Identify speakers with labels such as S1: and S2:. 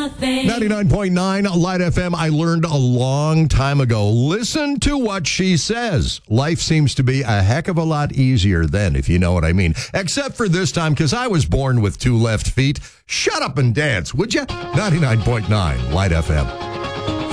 S1: nothing.
S2: 99.9 Light FM. I learned a long time ago. Listen to what she says. Life seems to be a heck of a lot easier then, if you know what I mean. Except for this time, because I was born with two left feet. Shut up and dance, would you? 99.9 Light FM.